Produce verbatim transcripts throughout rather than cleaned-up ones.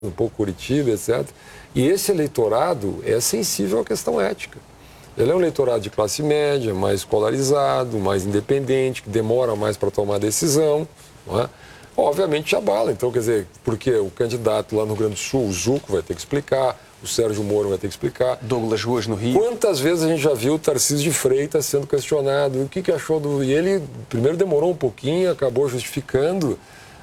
um pouco Curitiba, etcétera. E esse eleitorado é sensível à questão ética. Ele é um eleitorado de classe média, mais escolarizado, mais independente, que demora mais para tomar decisão, não é? Obviamente abala. Então, quer dizer, porque o candidato lá no Rio Grande do Sul, o Zuco, vai ter que explicar, o Sérgio Moro vai ter que explicar. Douglas Ruas no Rio. Quantas vezes a gente já viu o Tarcísio de Freitas sendo questionado? O que, que achou do... E ele primeiro demorou um pouquinho, acabou justificando,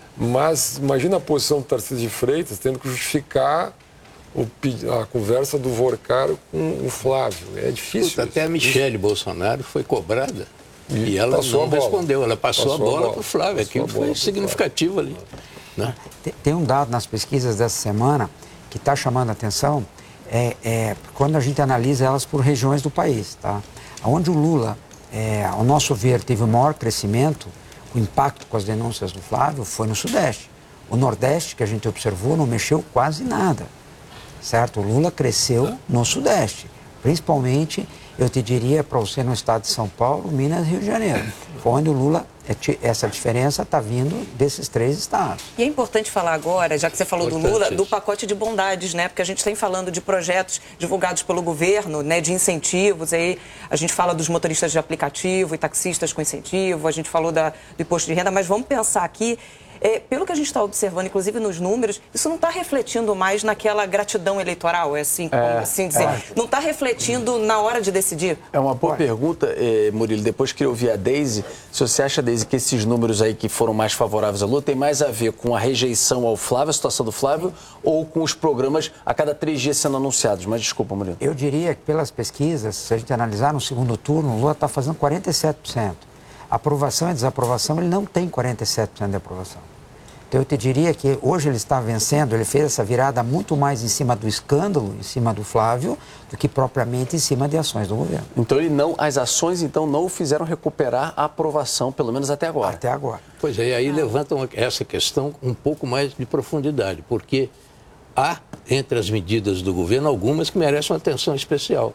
mas imagina a posição do Tarcísio de Freitas tendo que justificar o, a conversa do Vorcaro com o Flávio. É difícil. Puta, até a Michele isso. Bolsonaro foi cobrada e, e ela não respondeu. Ela passou, passou a bola para o Flávio. Aquilo foi significativo ali. Né? Tem, tem um dado nas pesquisas dessa semana que está chamando a atenção, é, é quando a gente analisa elas por regiões do país. Tá? Onde o Lula, é, ao nosso ver, teve o maior crescimento, o impacto com as denúncias do Flávio, foi no Sudeste. O Nordeste, que a gente observou, não mexeu quase nada. Certo? O Lula cresceu no Sudeste. Principalmente, eu te diria, para você no estado de São Paulo, Minas e Rio de Janeiro. Foi onde o Lula, essa diferença está vindo desses três estados. E é importante falar agora, já que você falou importante do Lula, isso. do pacote de bondades, né? Porque a gente tem falando de projetos divulgados pelo governo, né? De incentivos. Aí a gente fala dos motoristas de aplicativo e taxistas com incentivo, a gente falou da, do imposto de renda, mas vamos pensar aqui. É, pelo que a gente está observando, inclusive nos números, isso não está refletindo mais naquela gratidão eleitoral, é assim, como é, assim dizer? É. Não está refletindo na hora de decidir? É uma boa Olha. pergunta, eh, Murilo. Depois que eu ouvi a Deise, se você acha, Deise, que esses números aí que foram mais favoráveis ao Lula tem mais a ver com a rejeição ao Flávio, a situação do Flávio, ou com os programas a cada três dias sendo anunciados? Mas desculpa, Murilo. Eu diria que pelas pesquisas, se a gente analisar no segundo turno, o Lula está fazendo quarenta e sete por cento. Aprovação e desaprovação, ele não tem quarenta e sete por cento de aprovação. Então, eu te diria que hoje ele está vencendo, ele fez essa virada muito mais em cima do escândalo, em cima do Flávio, do que propriamente em cima de ações do governo. Então, ele não, as ações, então, não o fizeram recuperar a aprovação, pelo menos até agora. Até agora. Pois é, e aí levantam essa questão um pouco mais de profundidade, porque há, entre as medidas do governo, algumas que merecem uma atenção especial.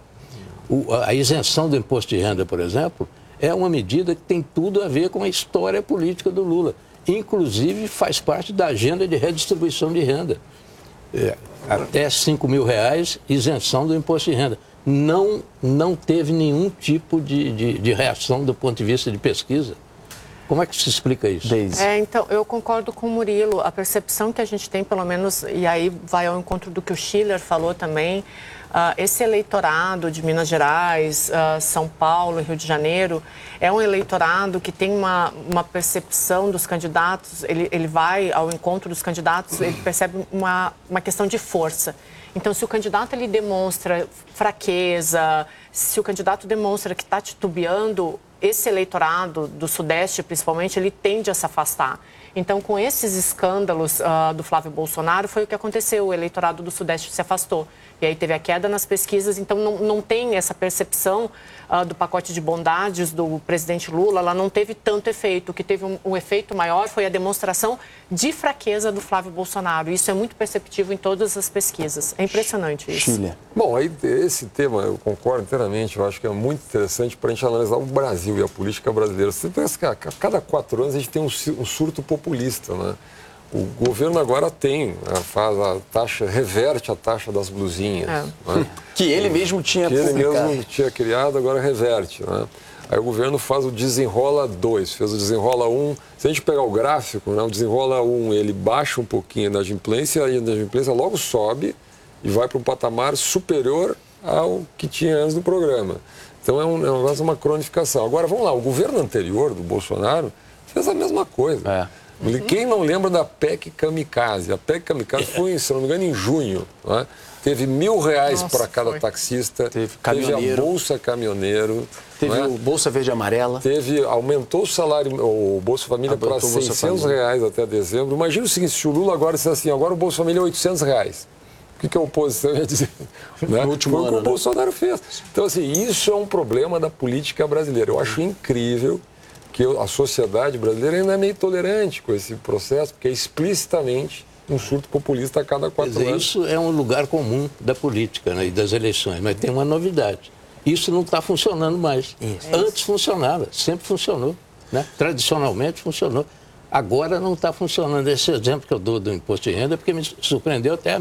O, a isenção do imposto de renda, por exemplo, é uma medida que tem tudo a ver com a história política do Lula. Inclusive, faz parte da agenda de redistribuição de renda. É, até cinco mil reais, isenção do imposto de renda. Não, não teve nenhum tipo de, de, de reação do ponto de vista de pesquisa. Como é que se explica isso? É, então, eu concordo com o Murilo. A percepção que a gente tem, pelo menos, e aí vai ao encontro do que o Schiller falou também, uh, esse eleitorado de Minas Gerais, uh, São Paulo e Rio de Janeiro, é um eleitorado que tem uma, uma percepção dos candidatos, ele, ele vai ao encontro dos candidatos, ele percebe uma, uma questão de força. Então, se o candidato ele demonstra fraqueza, se o candidato demonstra que está titubeando, esse eleitorado do Sudeste, principalmente, ele tende a se afastar. Então, com esses escândalos uh, do Flávio Bolsonaro, foi o que aconteceu. O eleitorado do Sudeste se afastou. E aí teve a queda nas pesquisas. Então, não, não tem essa percepção uh, do pacote de bondades do presidente Lula. Ela não teve tanto efeito. O que teve um, um efeito maior foi a demonstração de fraqueza do Flávio Bolsonaro. Isso é muito perceptível em todas as pesquisas. É impressionante isso. Chile. Bom, aí esse tema, eu concordo inteiramente. Eu acho que é muito interessante para a gente analisar o Brasil e a política brasileira. Você pensa que a cada quatro anos a gente tem um, um surto populista, né? O governo agora tem, faz a taxa, reverte a taxa das blusinhas. É. Né? Que ele mesmo tinha que publicado. ele mesmo tinha criado, agora reverte. Né? Aí o governo faz o Desenrola dois, fez o Desenrola um. Se a gente pegar o gráfico, né, o Desenrola um, ele baixa um pouquinho a inadimplência, e a inadimplência logo sobe e vai para um patamar superior ao que tinha antes do programa. Então é, um, é uma, uma cronificação. Agora, vamos lá, o governo anterior do Bolsonaro fez a mesma coisa. É. Quem não lembra da P E C Kamikaze? A P E C Kamikaze foi, se não me engano, em junho. Né? Teve mil reais para cada foi. taxista, teve, teve a Bolsa Caminhoneiro. Teve né? o Bolsa Verde e Amarela. Teve, aumentou o salário, o Bolsa Família para seiscentos reais até dezembro. Imagina o seguinte, se o Lula agora disser assim, agora o Bolsa Família é oitocentos reais. O que, que a oposição ia dizer? Né? No último foi ano, o que o né? Bolsonaro fez. Então, assim, isso é um problema da política brasileira. Eu acho incrível que a sociedade brasileira ainda é meio tolerante com esse processo, porque é explicitamente um surto populista a cada quatro dizer, anos. Isso é um lugar comum da política, né, e das eleições, mas tem uma novidade. Isso não está funcionando mais. Isso. Antes funcionava, sempre funcionou. Né? Tradicionalmente funcionou. Agora não está funcionando. Esse exemplo que eu dou do imposto de renda, porque me surpreendeu até a